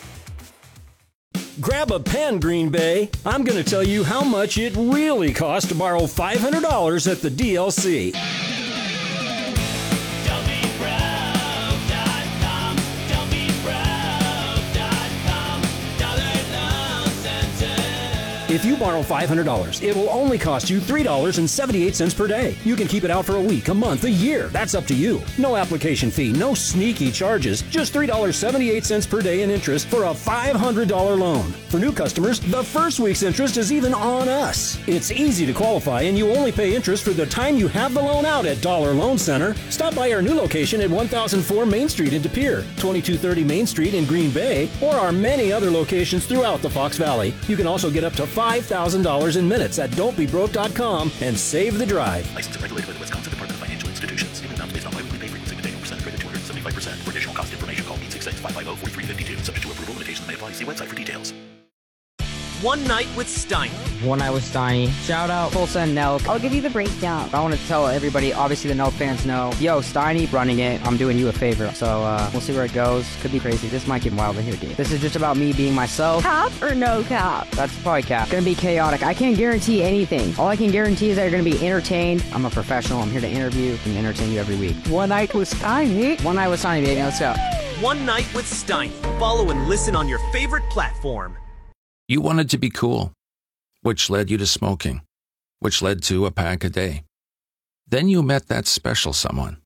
Grab a pen, Green Bay. I'm going to tell you how much it really costs to borrow $500 at the DLC. If you borrow $500, it will only cost you $3.78 per day. You can keep it out for a week, a month, a year. That's up to you. No application fee, no sneaky charges. Just $3.78 per day in interest for a $500 loan. For new customers, the first week's interest is even on us. It's easy to qualify, and you only pay interest for the time you have the loan out at Dollar Loan Center. Stop by our new location at 1004 Main Street in De Pere, 2230 Main Street in Green Bay, or our many other locations throughout the Fox Valley. You can also get up to $5,000 in minutes at don'tbebroke.com and save the drive. Licensed and regulated by the Wisconsin Department of Financial Institutions. Given amounts based on biweekly pay frequency with annual percent rate of 275%. For additional cost information, call 866-550-4352. Subject to approval, limitations may apply. See website for details. One Night with Steiny. One Night with Steiny. Shout out Full Send Nelk. I'll give you the breakdown. I want to tell everybody, obviously the Nelk fans know, yo, Steiny running it. I'm doing you a favor. So we'll see where it goes. Could be crazy. This might get wild in here, dude. This is just about me being myself. Cap or no cap? That's probably cap. Gonna be chaotic. I can't guarantee anything. All I can guarantee is that you're gonna be entertained. I'm a professional. I'm here to interview and entertain you every week. One Night with Steiny. One Night with Steiny, baby. Let's go. One Night with Steiny. Follow and listen on your favorite platform. You wanted to be cool, which led you to smoking, which led to a pack a day. Then you met that special someone,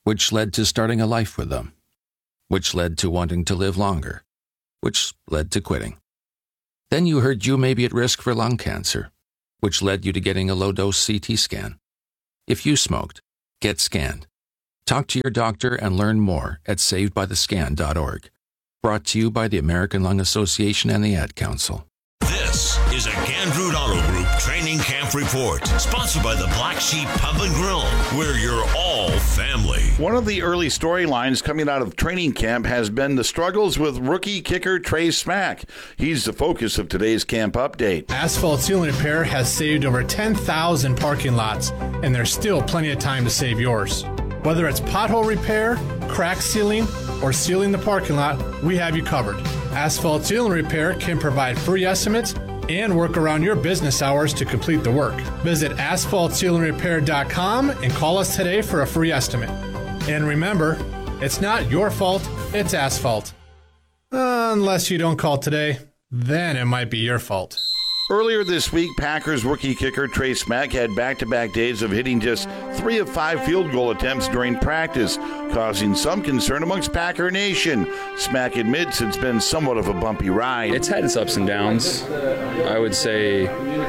which led to starting a life with them, which led to wanting to live longer, which led to quitting. Then you heard you may be at risk for lung cancer, which led you to getting a low-dose CT scan. If you smoked, get scanned. Talk to your doctor and learn more at savedbythescan.org. Brought to you by the American Lung Association and the Ad Council. This is a Gandrud Auto Group Training Camp Report, sponsored by the Black Sheep Pub and Grill, where you're all family. One of the early storylines coming out of training camp has been the struggles with rookie kicker Trey Smack. He's the focus of today's camp update. Asphalt ceiling repair has saved over 10,000 parking lots, and there's still plenty of time to save yours. Whether it's pothole repair, crack sealing, or sealing the parking lot, we have you covered. Asphalt ceiling repair can provide free estimates and work around your business hours to complete the work. Visit asphaltceilingrepair.com and call us today for a free estimate. And remember, it's not your fault, it's asphalt. Unless you don't call today, then it might be your fault. Earlier this week, Packers rookie kicker Trey Smack had back-to-back days of hitting just 3 of 5 field goal attempts during practice, causing some concern amongst Packer Nation. Smack admits it's been somewhat of a bumpy ride. It's had its ups and downs. I would say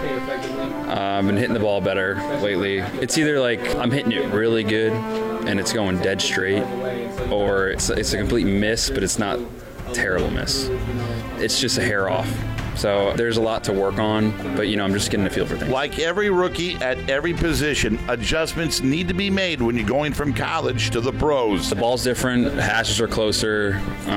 I've been hitting the ball better lately. It's either like I'm hitting it really good and it's going dead straight, or it's a complete miss, but it's not a terrible miss. It's just a hair off. So there's a lot to work on, but, I'm just getting a feel for things. Like every rookie at every position, adjustments need to be made when you're going from college to the pros. The ball's different. Hashes are closer.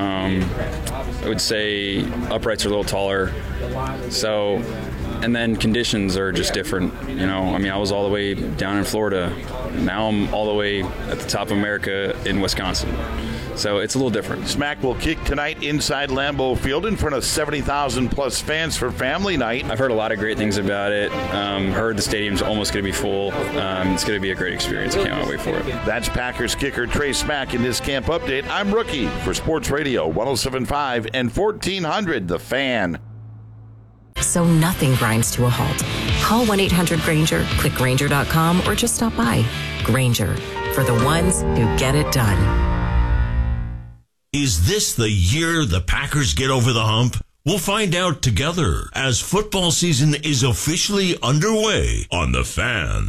I would say uprights are a little taller. So, and then conditions are just different. I was all the way down in Florida. Now I'm all the way at the top of America in Wisconsin. So it's a little different. Smack will kick tonight inside Lambeau Field in front of 70,000 plus fans for family night. I've heard a lot of great things about it. Heard the stadium's almost going to be full. It's going to be a great experience. I can't wait for it. That's Packers kicker Trey Smack in this camp update. I'm Rookie for Sports Radio 107.5 and 1400 The Fan. So nothing grinds to a halt. Call 1-800-GRANGER, click Grainger.com, or just stop by. Grainger, for the ones who get it done. Is this the year the Packers get over the hump? We'll find out together as football season is officially underway on The Fan.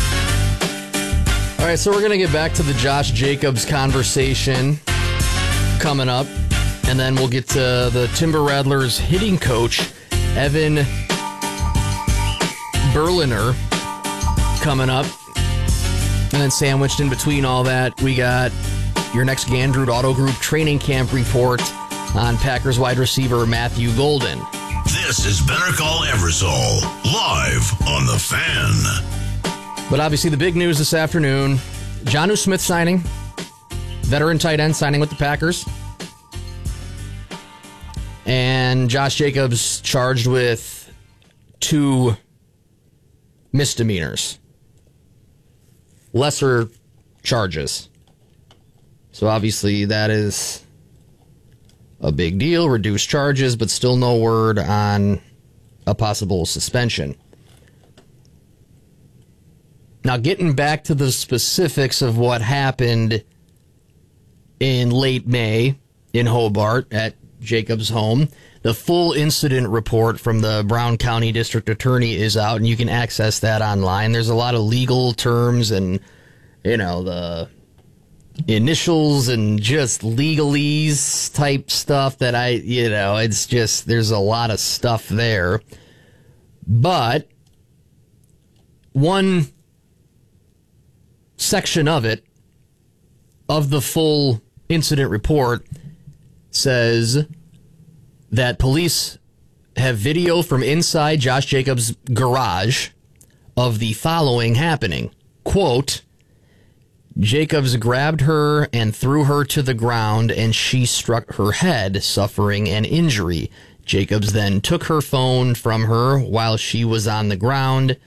All right, so we're going to get back to the Josh Jacobs conversation coming up, and then we'll get to the Timber Rattlers hitting coach, Evan Berliner, coming up. And then sandwiched in between all that, we got your next Gandrud Auto Group training camp report on Packers wide receiver Matthew Golden. This is Better Call Eversole, live on The Fan. But obviously the big news this afternoon, Jonnu Smith signing, veteran tight end signing with the Packers. And Josh Jacobs charged with 2 misdemeanors. Lesser charges. So obviously that is a big deal, reduced charges, but still no word on a possible suspension. Now, getting back to the specifics of what happened in late May in Hobart at Jacobs' home, the full incident report from the Brown County District Attorney is out, and you can access that online. There's a lot of legal terms and, the initials and just legalese type stuff that it's just, there's a lot of stuff there. But one section of it, of the full incident report, says that police have video from inside Josh Jacobs' garage of the following happening. Quote, Jacobs grabbed her and threw her to the ground, and she struck her head, suffering an injury. Jacobs then took her phone from her while she was on the ground.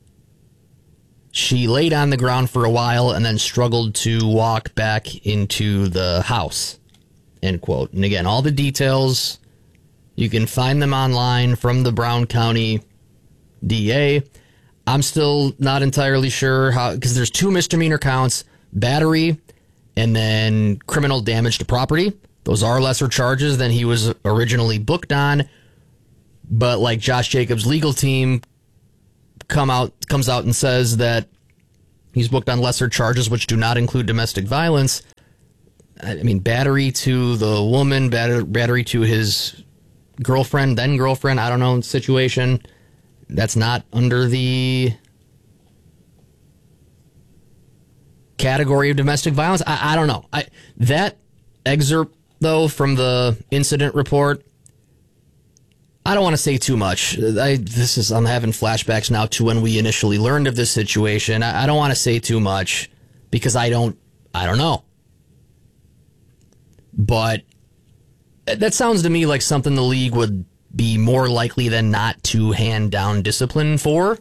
She laid on the ground for a while and then struggled to walk back into the house. End quote. And again, all the details, you can find them online from the Brown County DA. I'm still not entirely sure how, because there's 2 misdemeanor counts, battery and then criminal damage to property. Those are lesser charges than he was originally booked on. But like Josh Jacobs' legal team comes out and says that he's booked on lesser charges, which do not include domestic violence. I mean, battery to the woman, battery to his girlfriend, then girlfriend, I don't know, situation. That's not under the category of domestic violence. I don't know. That excerpt, though, from the incident report, I don't want to say too much. I'm having flashbacks now to when we initially learned of this situation. I don't want to say too much because I don't know. But that sounds to me like something the league would be more likely than not to hand down discipline for.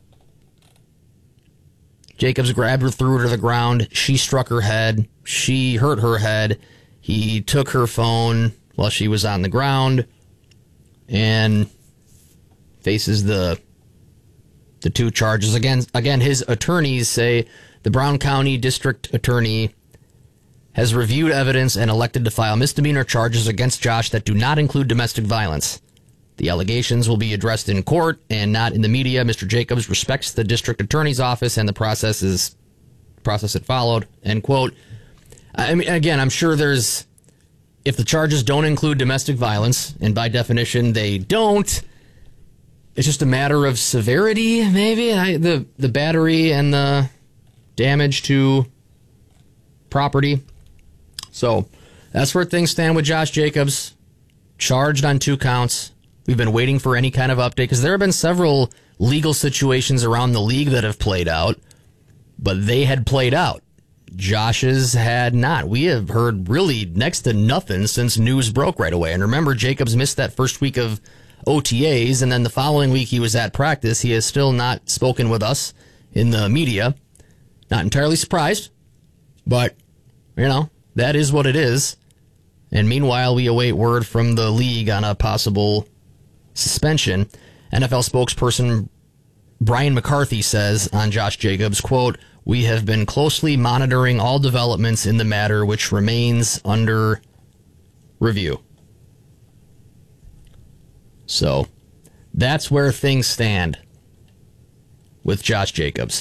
Jacobs grabbed her, threw her to the ground. She struck her head. She hurt her head. He took her phone while she was on the ground and faces the two charges. Again, his attorneys say the Brown County District Attorney has reviewed evidence and elected to file misdemeanor charges against Josh that do not include domestic violence. The allegations will be addressed in court and not in the media. Mr. Jacobs respects the district attorney's office and the process it followed, end quote. I mean, again, I'm sure if the charges don't include domestic violence, and by definition they don't, it's just a matter of severity, maybe. The battery and the damage to property. So that's where things stand with Josh Jacobs, charged on 2 counts. We've been waiting for any kind of update because there have been several legal situations around the league that have played out, but they had played out. Josh's had not. We have heard really next to nothing since news broke right away. And remember, Jacobs missed that first week of OTAs, and then the following week he was at practice. He has still not spoken with us in the media. Not entirely surprised, but, that is what it is. And meanwhile, we await word from the league on a possible suspension. NFL spokesperson Brian McCarthy says on Josh Jacobs, quote, "We have been closely monitoring all developments in the matter, which remains under review." So that's where things stand with Josh Jacobs.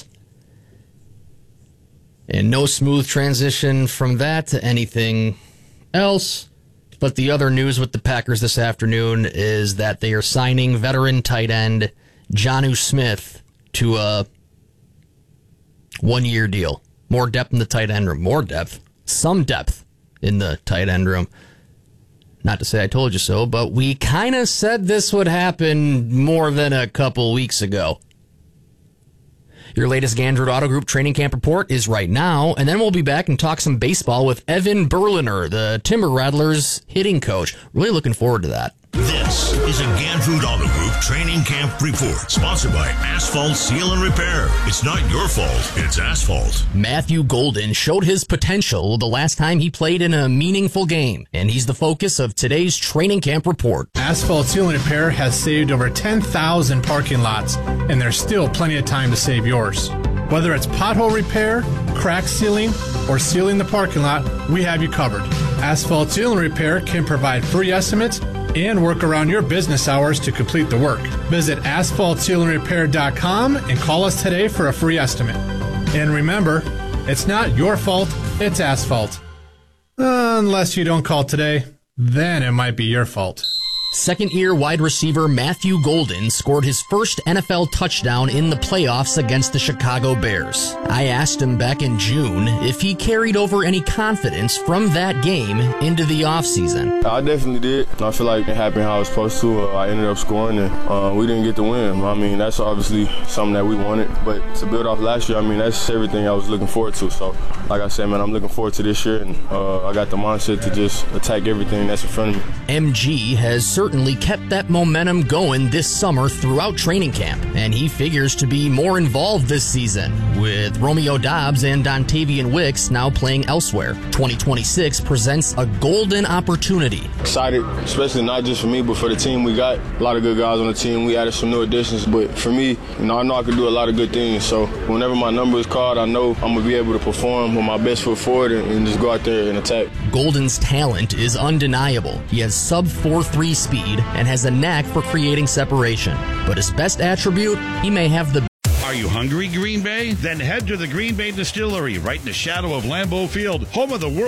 And no smooth transition from that to anything else. But the other news with the Packers this afternoon is that they are signing veteran tight end Jonnu Smith to a 1-year deal. More depth in the tight end room. More depth. Some depth in the tight end room. Not to say I told you so, but we kind of said this would happen more than a couple weeks ago. Your latest Gandrid Auto Group training camp report is right now, and then we'll be back and talk some baseball with Evan Berliner, the Timber Rattlers hitting coach. Really looking forward to that. This is a Gandrid Auto Group training camp report, sponsored by Asphalt Seal and Repair. It's not your fault, it's asphalt. Matthew Golden showed his potential the last time he played in a meaningful game, and he's the focus of today's training camp report. Asphalt Seal and Repair has saved over 10,000 parking lots, and there's still plenty of time to save yours. Whether it's pothole repair, crack sealing, or sealing the parking lot, we have you covered. Asphalt Seal and Repair can provide free estimates and work around your business hours to complete the work. Visit asphaltsealandrepair.com and call us today for a free estimate. And remember, it's not your fault, it's asphalt. Unless you don't call today, then it might be your fault. Second-year wide receiver Matthew Golden scored his first NFL touchdown in the playoffs against the Chicago Bears. I asked him back in June if he carried over any confidence from that game into the offseason. I definitely did. I feel like it happened how I was supposed to. I ended up scoring, and we didn't get the win. I mean, that's obviously something that we wanted. But to build off last year, I mean, that's everything I was looking forward to. So, like I said, man, I'm looking forward to this year, and I got the mindset to just attack everything that's in front of me. MG has certainly kept that momentum going this summer throughout training camp, and he figures to be more involved this season, with Romeo Dobbs and Dontavian Wicks now playing elsewhere. 2026 presents a golden opportunity. Excited, especially not just for me, but for the team. We got a lot of good guys on the team. We added some new additions, but for me, I know I can do a lot of good things. So whenever my number is called, I know I'm going to be able to perform with my best foot forward and just go out there and attack. Golden's talent is undeniable. He has sub 4.3 speed and has a knack for creating separation. But his best attribute, he may have the... Are you hungry, Green Bay? Then head to the Green Bay Distillery, right in the shadow of Lambeau Field, home of the world